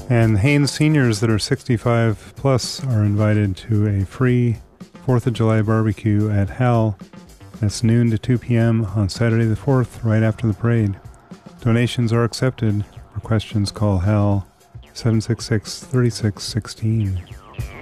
And Haines seniors that are 65 plus are invited to a free 4th of July barbecue at Hal. That's noon to 2 p.m. on Saturday the 4th, right after the parade. Donations are accepted. For questions, call Hal 766-3616.